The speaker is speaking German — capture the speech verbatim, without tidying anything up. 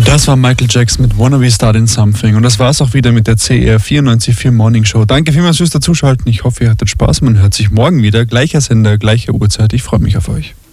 Das war Michael Jackson mit Wanna Be Starting Something. Und das war es auch wieder mit der C R vierundneunzig Komma vier Morning Show. Danke vielmals fürs Dazuschalten. Ich hoffe, ihr hattet Spaß. Man hört sich morgen wieder. Gleicher Sender, gleiche Uhrzeit. Ich freue mich auf euch.